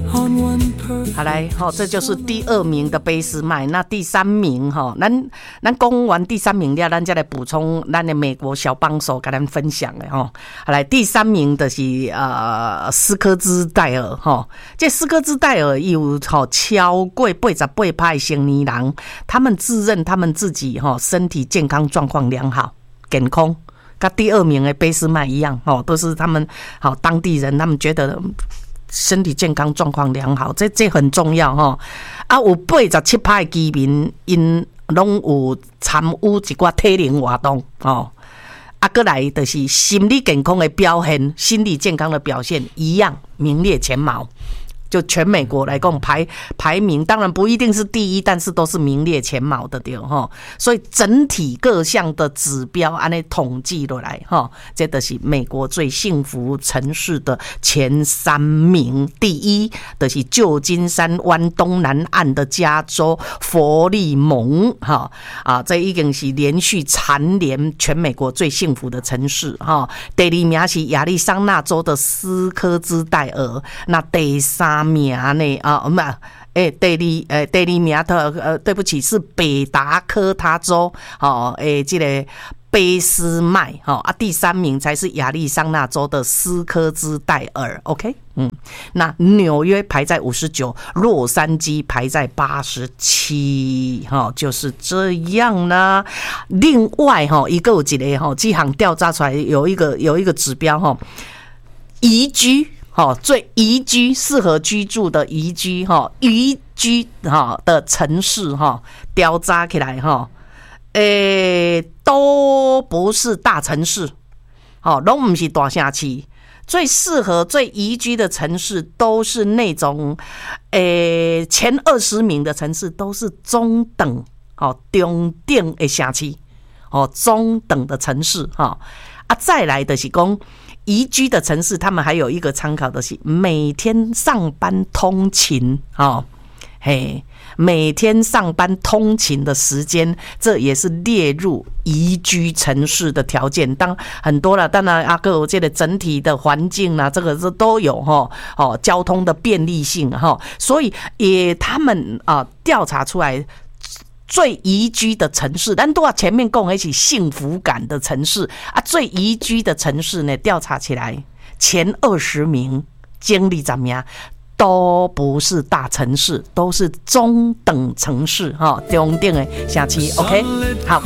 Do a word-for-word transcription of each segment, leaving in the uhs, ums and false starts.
好来，哦，这就是第二名的俾斯麦。那第三名，哈，咱咱讲完第三名了，咱再来补充咱的美国小帮手跟咱分享的哈。好来，第三名的是呃斯科兹戴尔哈，这斯科兹戴尔有哈超过八十八趴的成年人，他们自认他们自己哈身体健康状况良好，健康。跟第二名的俾斯麦一样，哦，都是他们好当地人，他们觉得身体健康状况良好，这这很重要哈。啊，有八十七趴的居民因拢有参与一寡体能活动哦。啊，过来就是心理健康的表现，心理健康的表现一样名列前茅。就全美国来讲排排名，当然不一定是第一，但是都是名列前茅的对哈。所以整体各项的指标按呢统计落来哈，这就是美国最幸福城市的前三名。第一就是旧金山湾东南岸的加州佛利蒙哈啊，这已经是连续蝉联全美国最幸福的城市哈。第二名是亚利桑那州的斯科兹戴尔，那第三名呢啊，唔啊，诶，第二诶，第二名的呃，对不起，是北达科他州哦，诶，这个俾斯麦哈啊，第三名才是亚利桑那州的斯科兹戴尔 ，OK， 嗯，那纽约排在五十九，洛杉矶排在八十七，哈，就是这样呢。另外哈，一个有一个哈，这项调查出来有一个有一个指标哈，宜居。最宜居适合居住的宜居宜居的城市调查起来诶都不是大城市，都不是大城市，最适合最宜居的城市都是那种诶前二十名的城市都是中等中等的城市，中等的城市啊，再来的是说宜居的城市，他们还有一个参考的是每天上班通勤哦，嘿，每天上班通勤的时间，这也是列入宜居城市的条件。当很多了，当然阿哥，我觉得整体的环境啊，这个是都有哈哦，交通的便利性哈，所以也他们啊调查出来。最宜居的城市，咱都要前面讲一起幸福感的城市啊。最宜居的城市呢，调查起来前二十名，经历怎么样？都不是大城市，都是中等城市哈，中等的城市。OK， 好。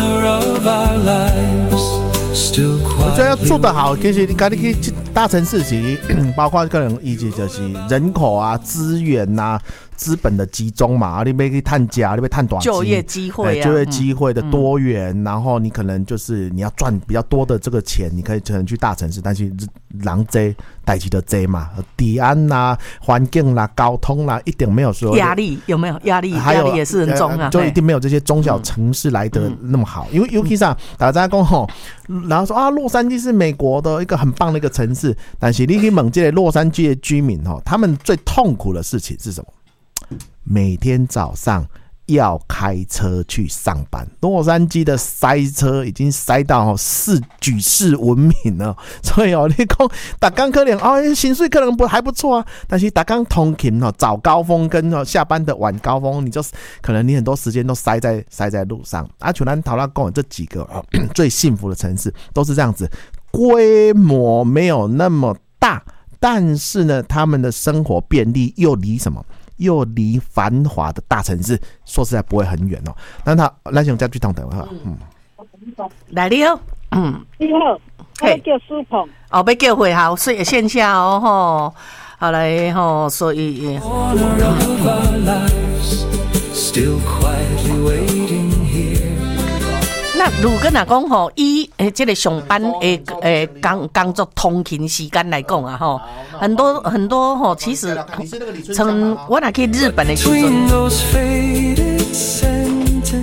我觉得要做得好，其实你看，你去大城市其实包括个人以及就是人口啊、资源啊、资本的集中嘛，你要去探家，你要探短就业机会、啊， 就业机会的多元、嗯，然后你可能就是你要赚比较多的这个钱，你可以可能去大城市，但是人多代志就多嘛，治安啦、环境啦、交通啦，一定没有说压力有没有压力？压力也是很重啊， 就一定没有这些中小城市来得那么好，嗯、因为尤其是大家讲吼。然后说啊，洛杉矶是美国的一个很棒的一个城市，但是你去问这些洛杉矶的居民哦，他们最痛苦的事情是什么？每天早上要开车去上班。洛杉矶的塞车已经塞到世举世闻名了，所以哦，你讲每天可能哦，薪水可能不还不错啊，但是每天通勤哦，早高峰跟下班的晚高峰，你就可能你很多时间都塞在塞在路上。啊，像咱头先讲的这几个、哦、最幸福的城市都是这样子，规模没有那么大，但是呢，他们的生活便利又离什么？又离繁华的大城市，说实在不会很远哦。那他，咱先再去通等哈。嗯， 来你好，嗯， 你好，我叫苏鹏。 哦，要叫回好，所以线下哦吼，好来吼，所以。那如果若讲吼，以诶这个上班诶诶工工作通勤时间来讲啊吼，很多很多吼，其实从我若去日本的时阵，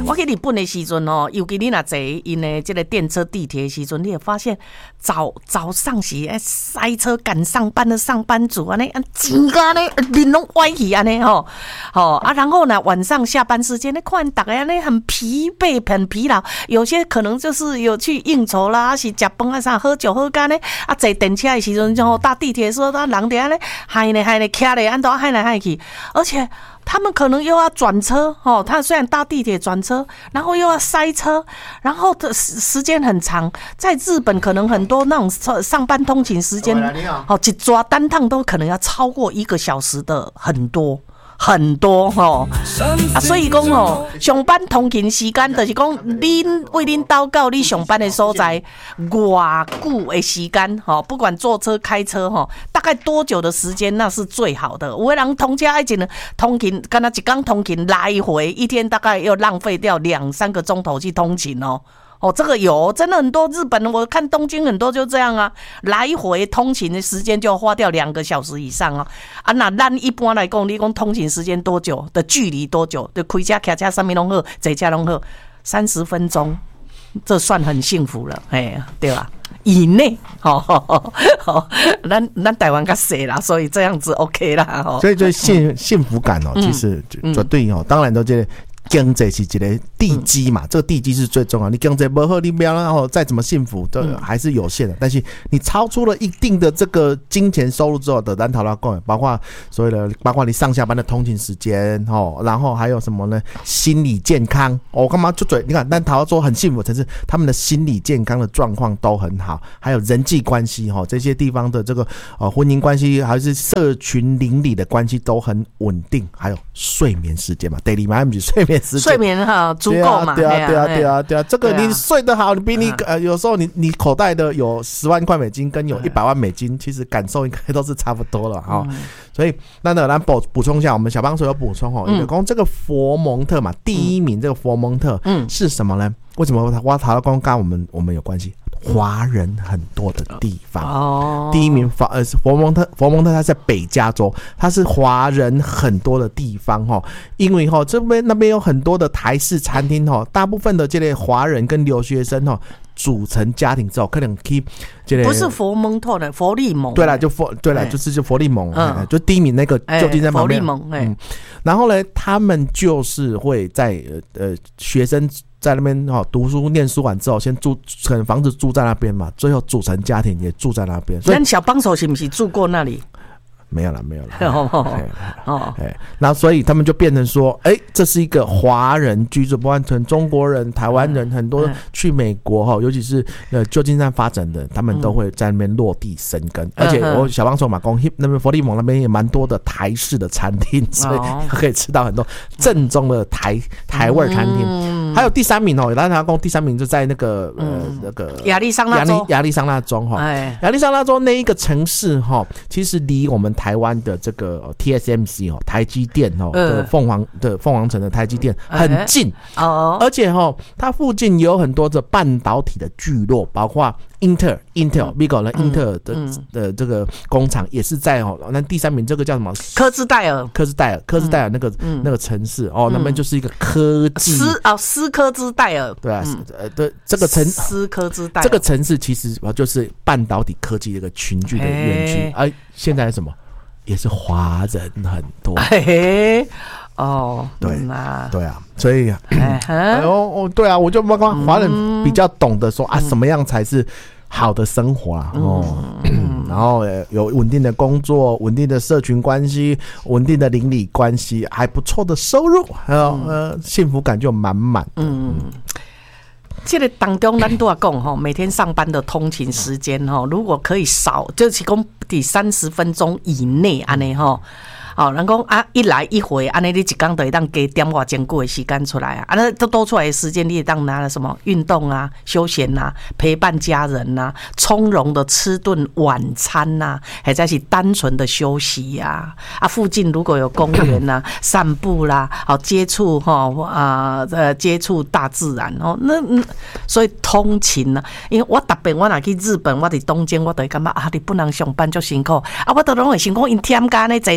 我去日本的时阵哦，尤其你若坐因的这个电车、地铁的时阵，你会发现早早上是哎塞车赶上班的上班族安尼，真个呢面拢歪去安尼吼，吼啊，然后呢晚上下班时间，你看大家安尼很疲惫、很疲劳，有些可能就是有去应酬啦，还是食饭啊啥、喝酒喝干呢，啊坐电车的时阵，然后搭地铁的时候，人伫安尼嗨呢嗨呢徛咧，安都嗨来嗨去，而且。他们可能又要转车哦，他虽然搭地铁转车，然后又要塞车，然后的时间很长。在日本可能很多那种上班通勤时间，哦，一抓单趟都可能要超过一个小时的很多。很多吼啊，所以讲吼，上班通勤时间就是讲，恁为恁到到你上班的所在，偌久的时间吼，不管坐车开车吼，大概多久的时间那是最好的。有的人通车爱一呢，通勤，干那一天通勤来回，一天大概要浪费掉两三个钟头去通勤哦。哦，这个有真的很多日本，我看东京很多就这样啊，来回通勤的时间就要花掉两个小时以上啊。啊，那咱一般来讲，你讲通勤时间多久的距离多久？就开车、开车上面拢好，坐车拢好，三十分钟，这算很幸福了，哎，对吧？以内，哦哦哦，咱咱台湾较小啦，所以这样子 OK 啦，哦， 所以就幸幸福感哦，其实绝对哦，当然都这。经济是一个地基嘛，嗯、这个地基是最重要。你经济不好，你不要然后再怎么幸福，都还是有限的。嗯、但是你超出了一定的这个金钱收入之后的，咱讨论讲，包括所谓的，包括你上下班的通勤时间，哦，然后还有什么呢？心理健康，我干嘛就嘴？你看，但讨论说很幸福的城市，他们的心理健康的状况都很好，还有人际关系哈，这些地方的这个呃婚姻关系，还是社群邻里的关系都很稳定，还有睡眠时间嘛 ，daily 嘛，不是睡眠。 睡眠哈足够嘛？ 对啊，对啊，对啊，对啊，这个你睡得好，你比你呃有时候你你口袋的有十万块美金跟有一百万美金，其实感受应该都是差不多了哈。所以那呢，来补补充一下，我们小帮手有补充哦，有讲这个佛蒙特嘛，第一名这个佛蒙特是什么呢？为什么我讨论跟我们我们有关系？华人很多的地方哦，第一名佛呃佛蒙特佛蒙特它在北加州，它是华人很多的地方哈，因为哈这边那边有很多的台式餐厅哈，大部分的这类华人跟留学生哈组成家庭之后，可能可以这类不是佛蒙特的佛利蒙， 对了就佛对了、欸、就是就佛利蒙，嗯、就第一名那个旧金山旁边，佛利蒙，哎、欸嗯，然后呢，他们就是会在呃学生。在那边哈读书念书完之后，先住可能房子住在那边嘛，最后组成家庭也住在那边。 那小帮手是不是住过那里？ 没有了，没有了。哦哦，哎，然后所以他们就变成说，哎、欸，这是一个华人居住，不管从中国人、台湾人，很多去美国哈，尤其是呃旧金山发展的，他们都会在那边落地生根。嗯、而且我小帮手嘛，讲那边佛利蒙那边也蛮多的台式的餐厅，所以可以吃到很多正宗的台台味餐厅。嗯还有第三名哦，大家讲第三名就在那个呃那个亚利桑那州， 亚利桑那州哈，亚利桑那州那一个城市哈，其实离我们台湾的这个 T S M C 哦，台积电哦的凤凰的凤凰城的台积电很近哦，而且哈，它附近有很多的半导体的聚落，包括。Intel Intel Vigo 呢 Intel 的、嗯、的这个工厂也是在哦，那第三名这个叫什么？ 科兹戴尔， 科兹戴尔，科兹戴尔那个、嗯、那个城市哦，那边就是一个科技斯哦斯科兹戴尔， 对啊，呃、嗯、对这个城斯科兹戴尔这个城市其实就是半导体科技的一个群聚的园区，而、欸啊、现在是什么？也是华人很多。 欸哦， 对，嗯、对啊，所以，哎呦，哦，对啊，我就包括华人比较懂得说、嗯、啊，什么样才是好的生活啊，哦，嗯、然后有稳定的工作、稳定的社群关系、稳定的邻里关系，还不错的收入，还有呃，幸福感就满满的。嗯， 这个当中咱都要讲哈，每天上班的通勤时间哈，如果可以少，就是讲第三十分钟以内安尼哈。哦，人讲啊，一来一回，安尼你一天就会当加点偌真久的时间出来啊，啊，那都多出来的时间，你也当拿了什么运动啊、休闲啊、陪伴家人呐、啊、从容的吃顿晚餐呐、啊，或者是单纯的休息呀、啊。啊，附近如果有公园呐、啊，散步啦，好接触哈啊呃接触大自然哦，那所以通勤呐、啊，因为我特别我若去日本，我伫东京，我就会感觉啊，你不能上班就辛苦啊，我都拢会想讲因添加呢，坐坐地。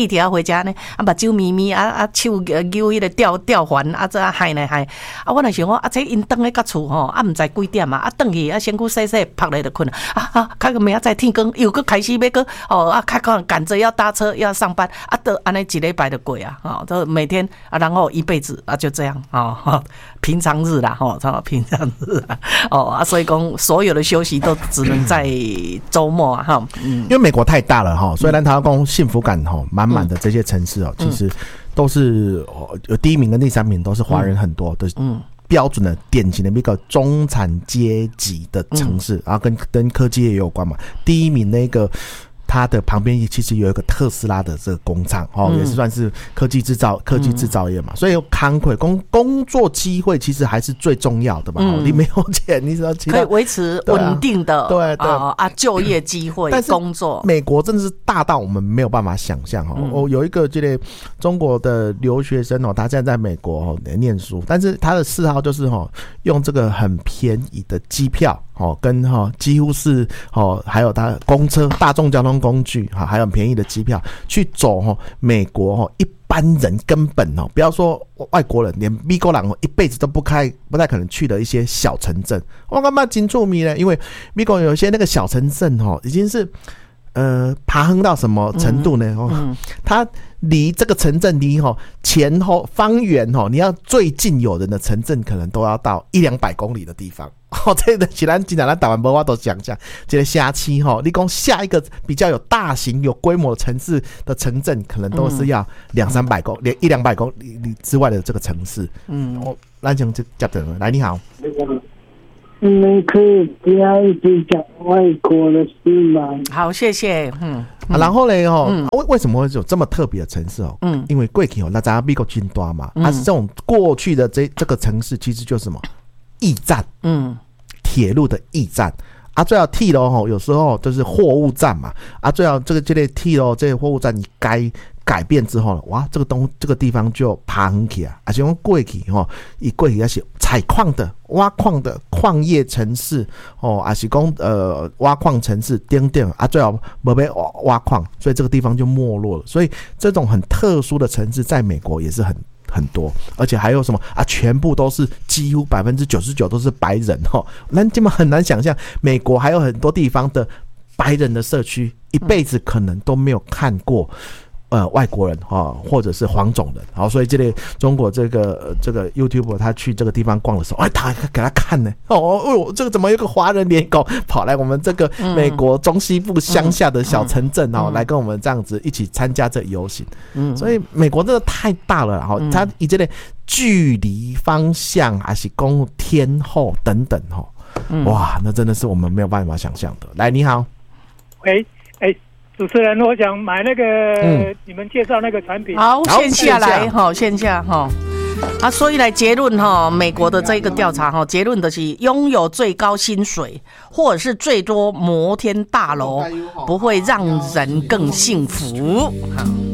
地铁回家呢，啊，目睭咪咪，啊啊，手扭迄个吊吊环，啊，这啊嗨来嗨，啊，我来想讲，啊，这因登咧到厝吼，啊，毋知几点啊，啊，登去啊，身躯洗洗，拍咧就困了，啊啊，开个明仔载天光又搁开始要搁哦啊，开个赶着要搭车要上班，啊，都安尼一礼拜就过啊，哦，都每天啊，然后一辈子啊，就这样啊，哦，平常日啦，吼，哦，平常日啊，哦啊，所以讲所有的休息都只能在周末啊，哈，嗯， 因为美国太大了哈，所以咱台湾讲幸福感哈满满的这些城市哦，其实都是有第一名跟第三名都是华人很多的，嗯。标准的典型的一个中产阶级的城市，嗯、然后跟跟科技也有关嘛。第一名那个，它的旁边其实有一个特斯拉的这个工厂哦，嗯、也是算是科技制造科技制造业嘛。嗯、所以康亏工工作机会其实还是最重要的嘛。嗯、你没有钱，你知道可以维持稳定的对、啊、对、 呃、啊就业机会，但是工作。 美国真的是大到我们没有办法想象哦。嗯、有一个这个中国的留学生哦，他现在在美国哦念书，但是他的嗜好就是哦用这个很便宜的机票。哦，跟哈、哦、几乎是哦，还有他公车、大众交通工具哈、哦，还有很便宜的机票去走哈、哦、美国哈、哦、一般人根本哦，不要说外国人，连美国人哦一辈子都不开不太可能去的一些小城镇。我干嘛金触迷呢？因为美国有些那个小城镇哦，已经是呃爬亨到什么程度呢？哦，嗯、它离这个城镇离哈前后方圆哦，你要最近有人的城镇，可能都要到一两百公里的地方。哦，这个是咱经常咱台湾没法都想象，这个辖区哈，你讲下一个比较有大型、有规模的城市的城镇，可能都是要两三百公、连一两百公里之外的这个城市。嗯，哦，咱从这接等来，你好。 你们可以不要一直讲外国的事吗？ 好，谢谢。嗯， 啊、然后呢，哦，嗯、为为什么会有这么特别的城市哦？嗯，因为过去哦，那咱美国军多嘛，它、嗯啊、是这种过去的这这个城市，其实就是什么？驿站，嗯，铁路的驿站啊，最好铁路吼，有时候就是货物站嘛，啊，最好这个这类铁路这些货物站你改改变之后呢，哇，这个东这个地方就爬很起啊，而且用过去吼，以过去那些采矿的、挖矿的矿业城市哦，还是讲呃挖矿城市等等啊，最好没被挖挖矿，所以这个地方就没落了。所以这种很特殊的城市，在美国也是很。很多，而且还有什么啊？全部都是几乎百分之九十九都是白人哦，那基本很难想象，美国还有很多地方的白人的社区，一辈子可能都没有看过。呃，外国人哈、哦，或者是黄种人，好，所以这类中国这个、呃、这个 YouTuber 他去这个地方逛的时候，哎，他给他看呢，哦哦，这个怎么有个华人脸孔跑来我们这个美国中西部乡下的小城镇哦，嗯嗯、来跟我们这样子一起参加这游行，嗯，所以美国真的太大了，然后他以这类距离、方向还是公路天候等等哈、哦，哇，那真的是我们没有办法想象的。来，你好， 喂，哎。主持人，我想买那个、嗯、你们介绍那个产品。 好，线下来哈，线下哈。啊，所以来结论哈，美国的这个调查哈，结论的是拥有最高薪水或者是最多摩天大楼，不会让人更幸福。好。